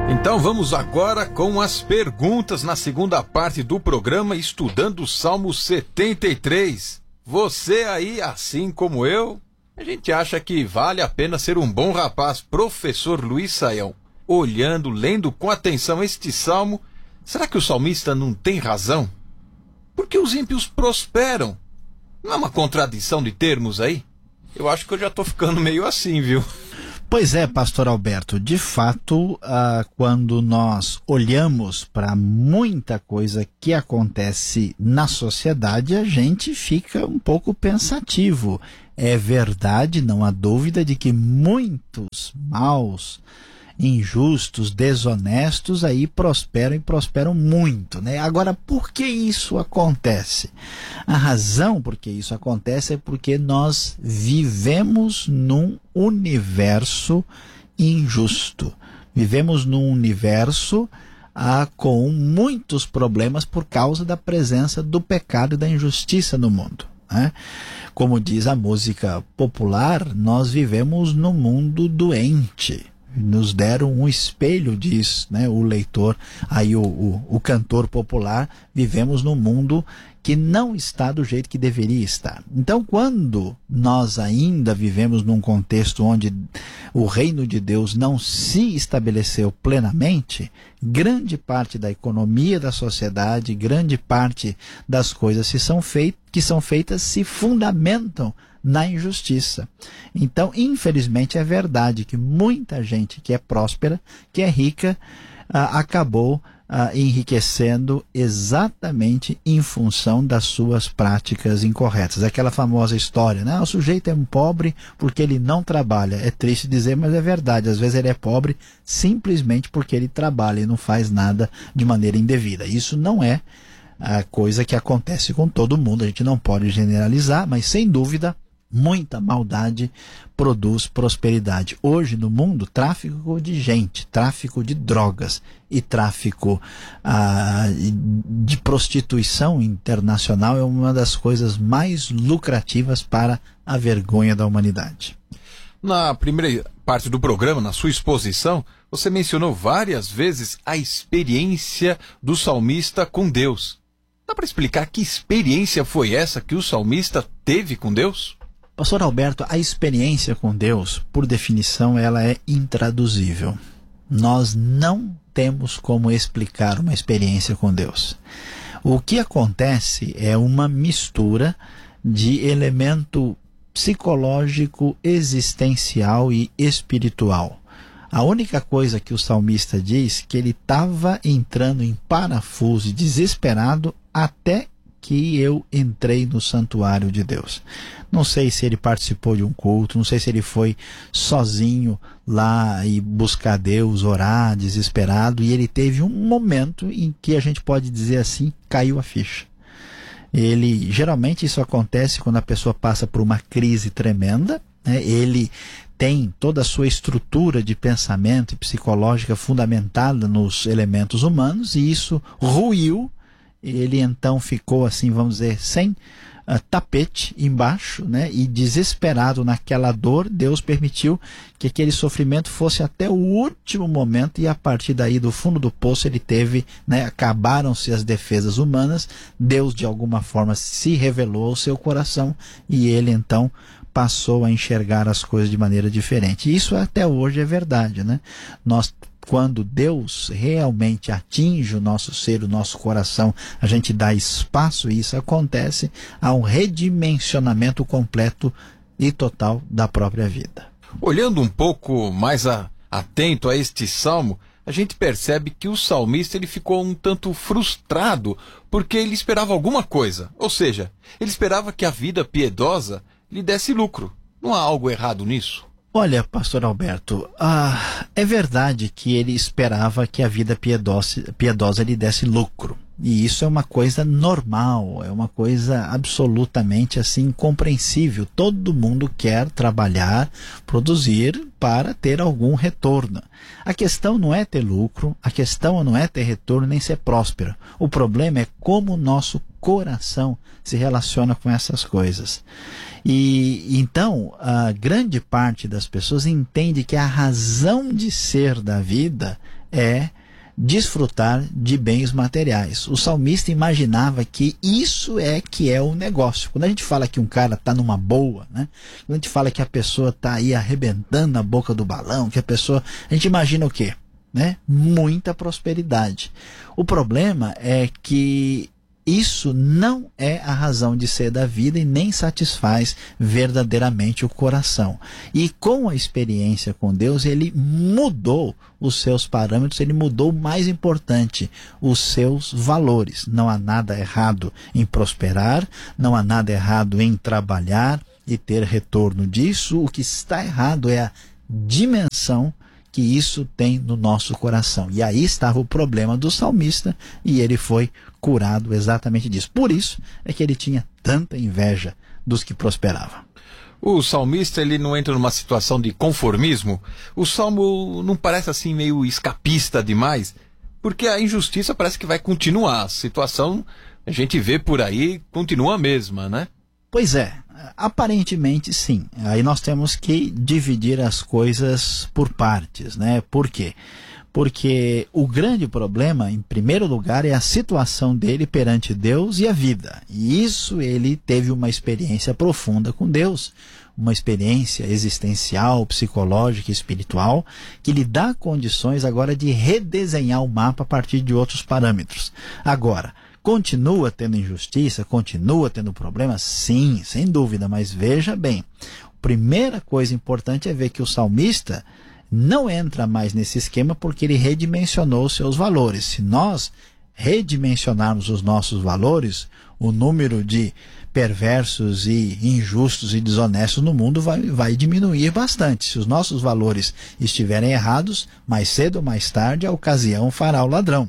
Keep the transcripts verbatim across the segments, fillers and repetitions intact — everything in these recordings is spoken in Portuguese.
Então vamos agora com as perguntas na segunda parte do programa, estudando o Salmo setenta e três. Você aí, assim como eu, a gente acha que vale a pena ser um bom rapaz. Professor Luiz Saião, olhando, lendo com atenção este salmo, será que o salmista não tem razão? Porque os ímpios prosperam. Não é uma contradição de termos aí? Eu acho que eu já tô ficando meio assim, viu? Pois é, pastor Alberto, de fato, ah, quando nós olhamos para muita coisa que acontece na sociedade, a gente fica um pouco pensativo. É verdade, não há dúvida de que muitos maus, injustos, desonestos aí prosperam e prosperam muito, né? Agora, por que isso acontece? A razão por que isso acontece é porque nós vivemos num universo injusto. Vivemos num universo ah, com muitos problemas por causa da presença do pecado e da injustiça no mundo, né? Como diz a música popular, nós vivemos num mundo doente. Nos deram um espelho, diz, né, o leitor, aí o, o, o cantor popular. Vivemos num mundo que não está do jeito que deveria estar. Então, quando nós ainda vivemos num contexto onde o reino de Deus não se estabeleceu plenamente, grande parte da economia da sociedade, grande parte das coisas que são, feit- que são feitas se fundamentam na injustiça. Então, infelizmente, é verdade que muita gente que é próspera, que é rica, ah, acabou ah, enriquecendo exatamente em função das suas práticas incorretas. Aquela famosa história, né? O sujeito é um pobre porque ele não trabalha. É triste dizer, mas é verdade. Às vezes ele é pobre simplesmente porque ele trabalha e não faz nada de maneira indevida. Isso não é a coisa que acontece com todo mundo. A gente não pode generalizar, mas sem dúvida muita maldade produz prosperidade. Hoje no mundo, tráfico de gente, tráfico de drogas e tráfico ah, de prostituição internacional é uma das coisas mais lucrativas para a vergonha da humanidade. Na primeira parte do programa, na sua exposição, você mencionou várias vezes a experiência do salmista com Deus. Dá para explicar que experiência foi essa que o salmista teve com Deus? Pastor Alberto, a experiência com Deus, por definição, ela é intraduzível. Nós não temos como explicar uma experiência com Deus. O que acontece é uma mistura de elemento psicológico, existencial e espiritual. A única coisa que o salmista diz é que ele estava entrando em parafuso e desesperado até que eu entrei no santuário de Deus. Não sei se ele participou de um culto, não sei se ele foi sozinho lá e buscar Deus, orar, desesperado, e ele teve um momento em que a gente pode dizer assim, caiu a ficha. Ele, geralmente isso acontece quando a pessoa passa por uma crise tremenda, né? Ele tem toda a sua estrutura de pensamento e psicológica fundamentada nos elementos humanos, e isso ruiu. Ele então ficou assim, vamos dizer, sem uh, tapete embaixo, né? E desesperado naquela dor, Deus permitiu que aquele sofrimento fosse até o último momento, e a partir daí, do fundo do poço, ele teve, né? Acabaram-se as defesas humanas, Deus de alguma forma se revelou ao seu coração, e ele então passou a enxergar as coisas de maneira diferente. E isso até hoje é verdade, né? Nós, quando Deus realmente atinge o nosso ser, o nosso coração, a gente dá espaço, e isso acontece, há um redimensionamento completo e total da própria vida. Olhando um pouco mais a, atento a este salmo, a gente percebe que o salmista ele ficou um tanto frustrado porque ele esperava alguma coisa, ou seja, ele esperava que a vida piedosa lhe desse lucro. Não há algo errado nisso? Olha, pastor Alberto, ah, é verdade que ele esperava que a vida piedosa, piedosa lhe desse lucro. E isso é uma coisa normal, é uma coisa absolutamente assim compreensível. Todo mundo quer trabalhar, produzir para ter algum retorno. A questão não é ter lucro, a questão não é ter retorno nem ser próspero. O problema é como o nosso coração se relaciona com essas coisas. E então, a grande parte das pessoas entende que a razão de ser da vida é desfrutar de bens materiais. O salmista imaginava que isso é que é o negócio. Quando a gente fala que um cara está numa boa, né? Quando a gente fala que a pessoa está aí arrebentando na boca do balão, que a pessoa... A gente imagina o quê? Né? Muita prosperidade. O problema é que isso não é a razão de ser da vida e nem satisfaz verdadeiramente o coração. E com a experiência com Deus, ele mudou os seus parâmetros, ele mudou o mais importante, os seus valores. Não há nada errado em prosperar, não há nada errado em trabalhar e ter retorno disso. O que está errado é a dimensão que isso tem no nosso coração. E aí estava o problema do salmista, e ele foi curado exatamente disso. Por isso é que ele tinha tanta inveja dos que prosperavam. O salmista, ele não entra numa situação de conformismo? O salmo não parece assim meio escapista demais? Porque a injustiça parece que vai continuar. A situação, a gente vê por aí, continua a mesma, né? Pois é, aparentemente sim. Aí nós temos que dividir as coisas por partes, né? Por quê? Porque o grande problema, em primeiro lugar, é a situação dele perante Deus e a vida. E isso ele teve uma experiência profunda com Deus, uma experiência existencial, psicológica e espiritual, que lhe dá condições agora de redesenhar o mapa a partir de outros parâmetros. Agora, continua tendo injustiça, continua tendo problemas? Sim, sem dúvida, mas veja bem, a primeira coisa importante é ver que o salmista não entra mais nesse esquema porque ele redimensionou os seus valores. Se nós redimensionarmos os nossos valores, o número de perversos e injustos e desonestos no mundo vai, vai diminuir bastante. Se os nossos valores estiverem errados, mais cedo ou mais tarde a ocasião fará o ladrão.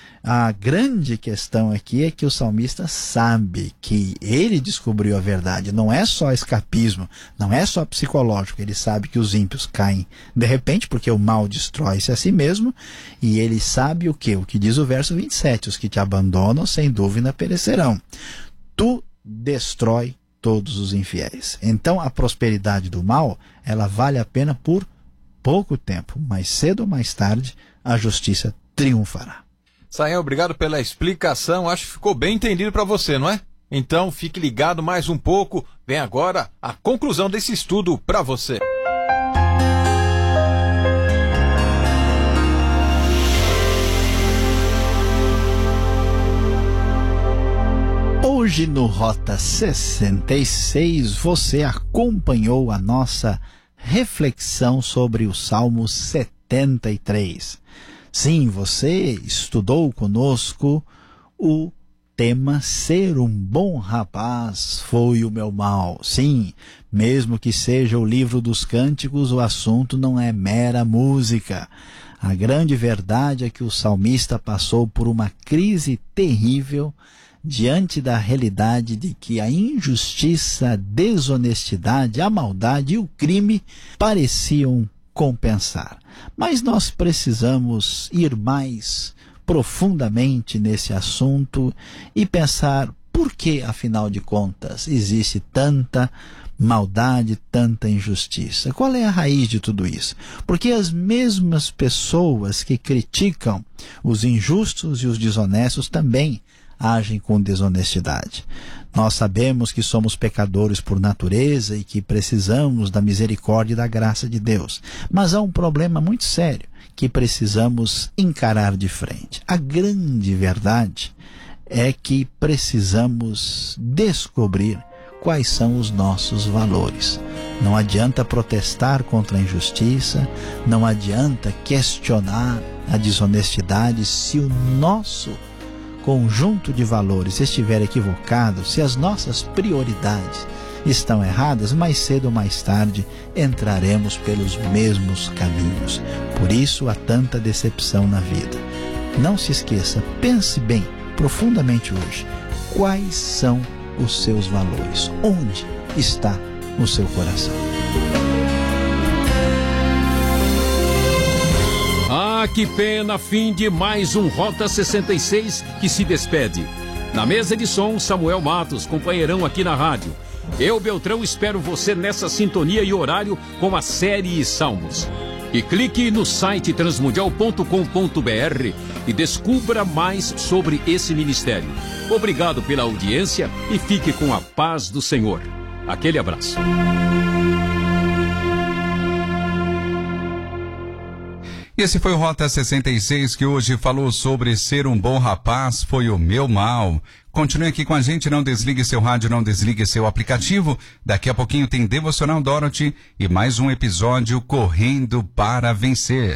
A grande questão aqui é que o salmista sabe que ele descobriu a verdade. Não é só escapismo, não é só psicológico. Ele sabe que os ímpios caem de repente, porque o mal destrói-se a si mesmo. E ele sabe o que? O que diz o verso vinte e sete. Os que te abandonam, sem dúvida, perecerão. Tu destrói todos os infiéis. Então, a prosperidade do mal, ela vale a pena por pouco tempo. Mais cedo ou mais tarde, a justiça triunfará. Sayão, obrigado pela explicação. Acho que ficou bem entendido para você, não é? Então, fique ligado mais um pouco. Vem agora a conclusão desse estudo para você. Hoje no Rota sessenta e seis, você acompanhou a nossa reflexão sobre o Salmo setenta e três. Sim, você estudou conosco o tema Ser um Bom Rapaz Foi o Meu Mal. Sim, mesmo que seja o livro dos cânticos, o assunto não é mera música. A grande verdade é que o salmista passou por uma crise terrível diante da realidade de que a injustiça, a desonestidade, a maldade e o crime pareciam compensar. Mas nós precisamos ir mais profundamente nesse assunto e pensar por que, afinal de contas, existe tanta maldade, tanta injustiça. Qual é a raiz de tudo isso? Porque as mesmas pessoas que criticam os injustos e os desonestos também agem com desonestidade. Nós sabemos que somos pecadores por natureza e que precisamos da misericórdia e da graça de Deus. Mas há um problema muito sério que precisamos encarar de frente. A grande verdade é que precisamos descobrir quais são os nossos valores. Não adianta protestar contra a injustiça, não adianta questionar a desonestidade se o nosso conjunto de valores estiver equivocado, se as nossas prioridades estão erradas, mais cedo ou mais tarde entraremos pelos mesmos caminhos. Por isso há tanta decepção na vida. Não se esqueça, pense bem, profundamente hoje, quais são os seus valores, onde está o seu coração. Ah, que pena, fim de mais um Rota sessenta e seis que se despede. Na mesa de som, Samuel Matos, companheirão aqui na rádio. Eu, Beltrão, espero você nessa sintonia e horário com a série Salmos. E clique no site transmundial ponto com ponto br e descubra mais sobre esse ministério. Obrigado pela audiência e fique com a paz do Senhor. Aquele abraço. Esse foi o Rota sessenta e seis, que hoje falou sobre ser um bom rapaz foi o meu mal. Continue aqui com a gente, não desligue seu rádio, não desligue seu aplicativo. Daqui a pouquinho tem Devocional Dorothy e mais um episódio Correndo para Vencer.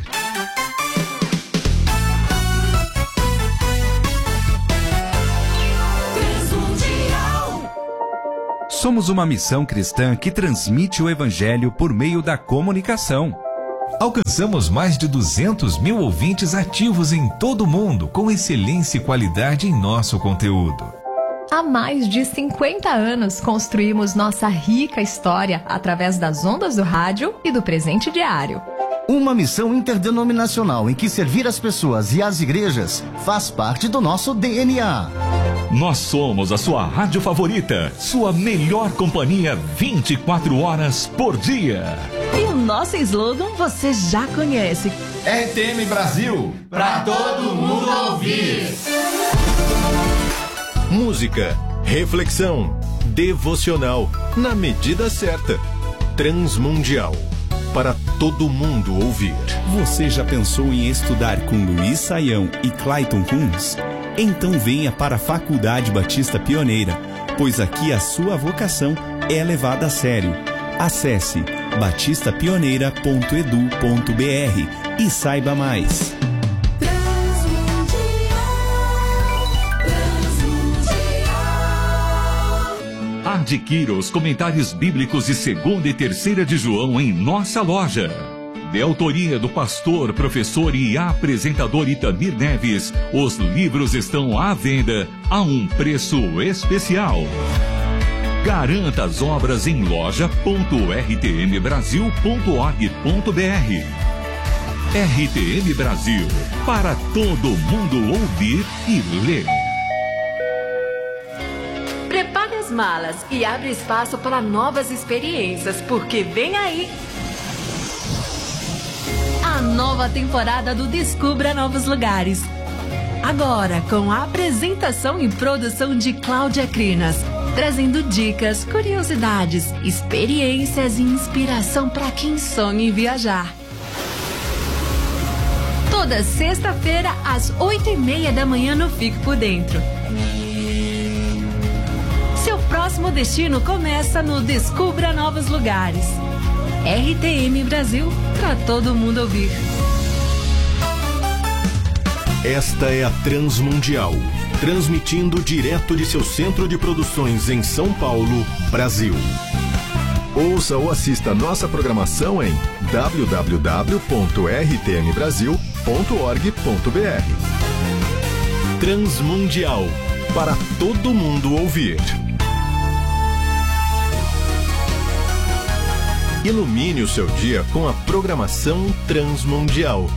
Somos uma missão cristã que transmite o Evangelho por meio da comunicação. Alcançamos mais de duzentos mil ouvintes ativos em todo o mundo, com excelência e qualidade em nosso conteúdo. Há mais de cinquenta anos construímos nossa rica história através das ondas do rádio e do presente diário. Uma missão interdenominacional em que servir as pessoas e as igrejas faz parte do nosso D N A. Nós somos a sua rádio favorita, sua melhor companhia vinte e quatro horas por dia. E o nosso slogan você já conhece. R T M Brasil, pra todo mundo ouvir. Música, reflexão, devocional, na medida certa. Transmundial, para todo mundo ouvir. Você já pensou em estudar com Luiz Saião e Clayton Kunz? Então venha para a Faculdade Batista Pioneira, pois aqui a sua vocação é levada a sério. Acesse batista pioneira ponto edu ponto br e saiba mais. Adquira os comentários bíblicos de segunda e terceira de João em nossa loja. De autoria do pastor, professor e apresentador Itamir Neves, os livros estão à venda a um preço especial. Garanta as obras em loja ponto r t m brasil ponto org ponto br. R T M Brasil, para todo mundo ouvir e ler. Prepare as malas e abre espaço para novas experiências, porque vem aí a nova temporada do Descubra Novos Lugares. Agora com a apresentação e produção de Cláudia Crinas, trazendo dicas, curiosidades, experiências e inspiração para quem sonha em viajar. Toda sexta-feira às oito e meia da manhã no Fique por Dentro. Seu próximo destino começa no Descubra Novos Lugares. R T M Brasil, para todo mundo ouvir. Esta é a Transmundial, transmitindo direto de seu centro de produções em São Paulo, Brasil. Ouça ou assista nossa programação em w w w ponto r t m brasil ponto org ponto br. Transmundial, para todo mundo ouvir. Ilumine o seu dia com a programação Transmundial.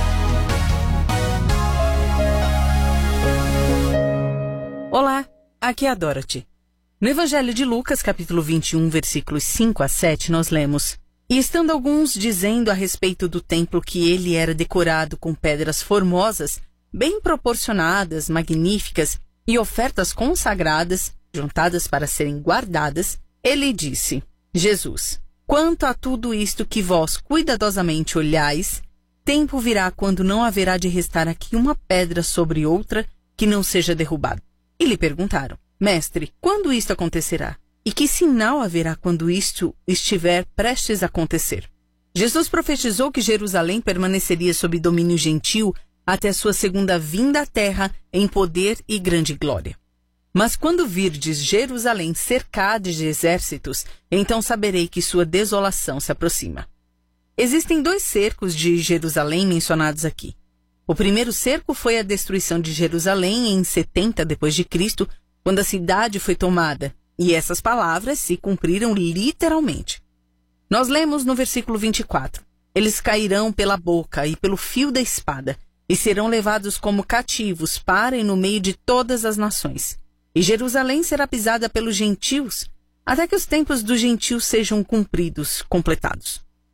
Olá, aqui é a Dorothy. No Evangelho de Lucas, capítulo vinte e um, versículos cinco a sete, nós lemos: E estando alguns dizendo a respeito do templo que ele era decorado com pedras formosas, bem proporcionadas, magníficas, e ofertas consagradas, juntadas para serem guardadas, ele disse: Jesus, quanto a tudo isto que vós cuidadosamente olhais, tempo virá quando não haverá de restar aqui uma pedra sobre outra que não seja derrubada. E lhe perguntaram: Mestre, quando isto acontecerá? E que sinal haverá quando isto estiver prestes a acontecer? Jesus profetizou que Jerusalém permaneceria sob domínio gentil até sua segunda vinda à terra em poder e grande glória. Mas quando virdes Jerusalém cercada de exércitos, então saberei que sua desolação se aproxima. Existem dois cercos de Jerusalém mencionados aqui. O primeiro cerco foi a destruição de Jerusalém em setenta depois de Cristo, quando a cidade foi tomada, e essas palavras se cumpriram literalmente. Nós lemos no versículo vinte e quatro: Eles cairão pela boca e pelo fio da espada, e serão levados como cativos para e no meio de todas as nações. E Jerusalém será pisada pelos gentios, até que os tempos dos gentios sejam cumpridos, completados.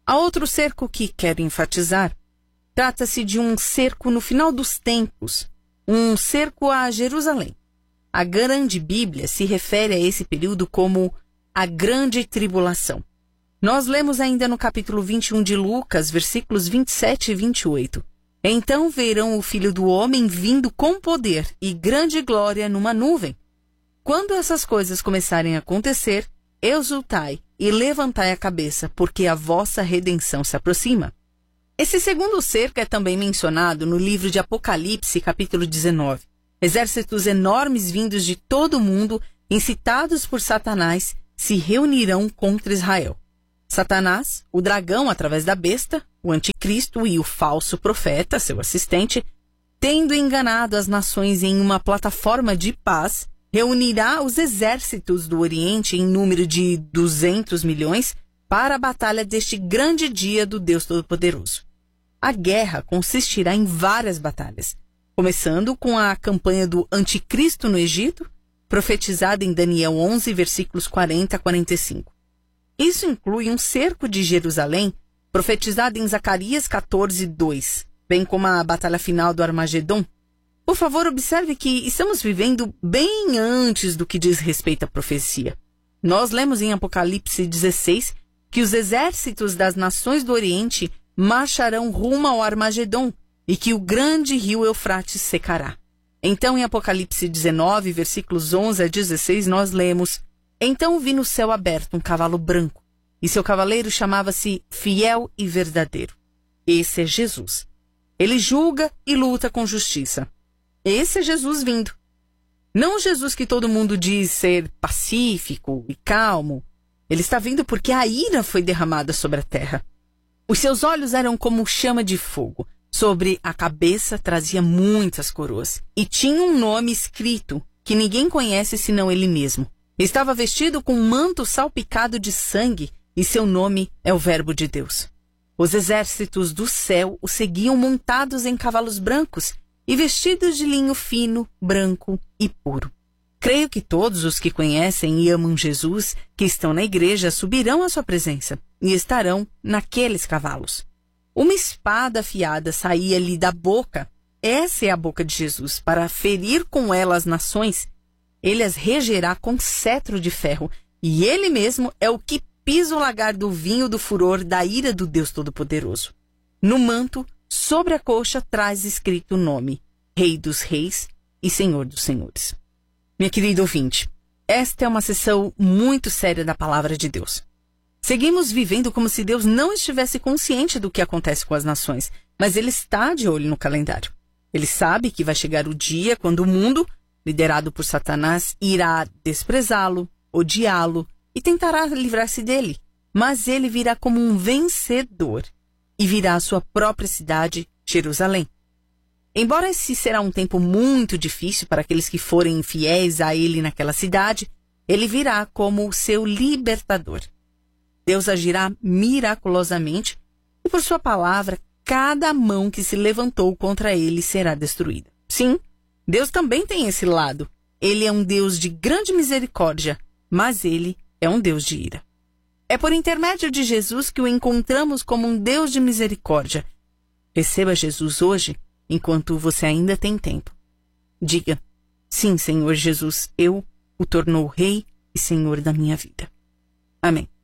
Há outro cerco que quero enfatizar. Trata-se de um cerco no final dos tempos, um cerco a Jerusalém. A Grande Bíblia se refere a esse período como a Grande Tribulação. Nós lemos ainda no capítulo vinte e um de Lucas, versículos vinte e sete e vinte e oito. Então verão o Filho do Homem vindo com poder e grande glória numa nuvem. Quando essas coisas começarem a acontecer, exultai e levantai a cabeça, porque a vossa redenção se aproxima. Esse segundo cerco é também mencionado no livro de Apocalipse, capítulo dezenove. Exércitos enormes vindos de todo o mundo, incitados por Satanás, se reunirão contra Israel. Satanás, o dragão através da besta, o anticristo e o falso profeta, seu assistente, tendo enganado as nações em uma plataforma de paz, reunirá os exércitos do Oriente em número de duzentos milhões para a batalha deste grande dia do Deus Todo-Poderoso. A guerra consistirá em várias batalhas, começando com a campanha do anticristo no Egito, profetizada em Daniel onze, versículos quarenta a quarenta e cinco. Isso inclui um cerco de Jerusalém, profetizado em Zacarias quatorze, dois, bem como a batalha final do Armagedon. Por favor, observe que estamos vivendo bem antes do que diz respeito à profecia. Nós lemos em Apocalipse dezesseis que os exércitos das nações do Oriente marcharão rumo ao Armagedon e que o grande rio Eufrates secará. Então, em Apocalipse dezenove, versículos onze a dezesseis, nós lemos: Então vi no céu aberto um cavalo branco, e seu cavaleiro chamava-se Fiel e Verdadeiro. Esse é Jesus. Ele julga e luta com justiça. Esse é Jesus vindo. Não o Jesus que todo mundo diz ser pacífico e calmo. Ele está vindo porque a ira foi derramada sobre a terra. Os seus olhos eram como chama de fogo. Sobre a cabeça trazia muitas coroas. E tinha um nome escrito que ninguém conhece senão ele mesmo. Estava vestido com um manto salpicado de sangue e seu nome é o Verbo de Deus. Os exércitos do céu o seguiam montados em cavalos brancos e vestidos de linho fino, branco e puro. Creio que todos os que conhecem e amam Jesus, que estão na igreja, subirão à sua presença e estarão naqueles cavalos. Uma espada afiada saía-lhe da boca. Essa é a boca de Jesus, para ferir com ela as nações. Ele as regerá com cetro de ferro, e ele mesmo é o que pisa o lagar do vinho do furor da ira do Deus Todo-Poderoso. No manto, sobre a coxa, traz escrito o nome: Rei dos Reis e Senhor dos Senhores. Minha querida ouvinte, esta é uma sessão muito séria da Palavra de Deus. Seguimos vivendo como se Deus não estivesse consciente do que acontece com as nações, mas Ele está de olho no calendário. Ele sabe que vai chegar o dia quando o mundo, liderado por Satanás, irá desprezá-lo, odiá-lo e tentará livrar-se dele. Mas ele virá como um vencedor e virá à sua própria cidade, Jerusalém. Embora esse será um tempo muito difícil para aqueles que forem fiéis a ele naquela cidade, ele virá como o seu libertador. Deus agirá miraculosamente e, por sua palavra, cada mão que se levantou contra ele será destruída. Sim, Deus também tem esse lado. Ele é um Deus de grande misericórdia, mas ele é um Deus de ira. É por intermédio de Jesus que o encontramos como um Deus de misericórdia. Receba Jesus hoje, enquanto você ainda tem tempo. Diga: sim, Senhor Jesus, eu o tornou Rei e Senhor da minha vida. Amém.